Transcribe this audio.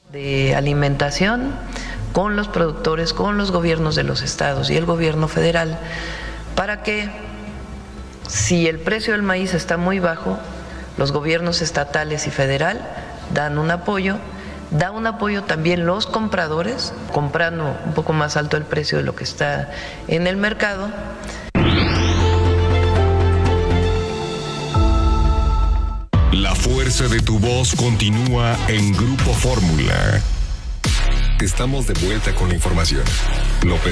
de alimentación con los productores, con los gobiernos de los estados y el gobierno federal, para que si el precio del maíz está muy bajo, los gobiernos estatales y federal dan un apoyo, da un apoyo también los compradores, comprando un poco más alto el precio de lo que está en el mercado. La fuerza de tu voz continúa en Grupo Fórmula. Estamos de vuelta con la información.